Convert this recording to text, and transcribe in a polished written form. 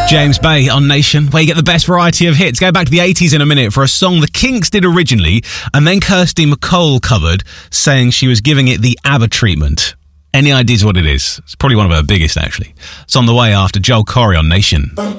James Bay on Nation, where you get the best variety of hits. Go back to the 80s in a minute for a song the Kinks did originally, and then Kirsty MacColl covered, saying she was giving it the ABBA treatment. Any ideas what it is? It's probably one of her biggest, actually. It's on the way after Joel Corry on Nation.